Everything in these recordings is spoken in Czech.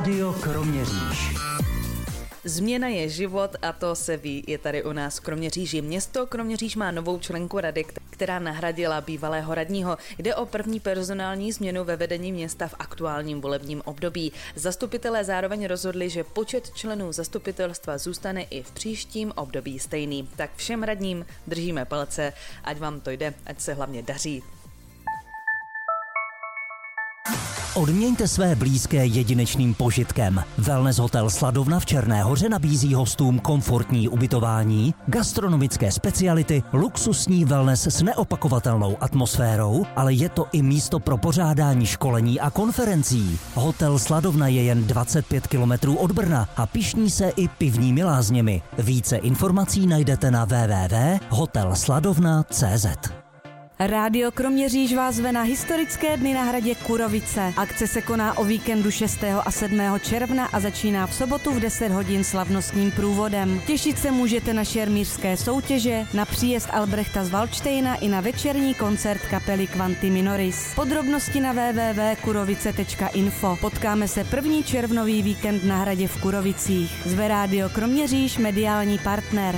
Rádio Kroměříž. Změna je život a to se ví, je tady u nás v Kroměříži. Město Kroměříž má novou členku rady, která nahradila bývalého radního. Jde o první personální změnu ve vedení města v aktuálním volebním období. Zastupitelé zároveň rozhodli, že počet členů zastupitelstva zůstane i v příštím období stejný. Tak všem radním držíme palce, ať vám to jde, ať se hlavně daří. Odměňte své blízké jedinečným požitkem. Wellness hotel Sladovna v Černé Hoře nabízí hostům komfortní ubytování, gastronomické speciality, luxusní wellness s neopakovatelnou atmosférou, ale je to i místo pro pořádání školení a konferencí. Hotel Sladovna je jen 25 km od Brna a pyšní se i pivními lázněmi. Více informací najdete na www.hotelsladovna.cz. Rádio Kroměříž vás zve na historické dny na hradě Kurovice. Akce se koná o víkendu 6. a 7. června a začíná v sobotu v 10 hodin slavnostním průvodem. Těšit se můžete na šermířské soutěže, na příjezd Albrechta z Valdštejna i na večerní koncert kapely Quanti Minoris. Podrobnosti na www.kurovice.info. Potkáme se 1. červnový víkend na hradě v Kurovicích. Zve Rádio Kroměříž mediální partner.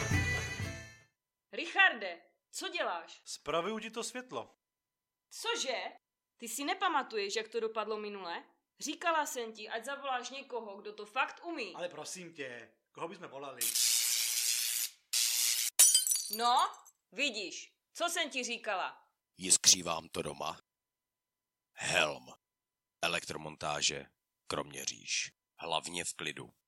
Richarde, co děláš? Spravuju ti to světlo. Cože? Ty si nepamatuješ, jak to dopadlo minule? Říkala jsem ti, ať zavoláš někoho, kdo to fakt umí. Ale prosím tě, koho bychom volali? No, vidíš, co jsem ti říkala? Jiskří vám to doma? Helm. Elektromontáže Kroměříž. Hlavně v klidu.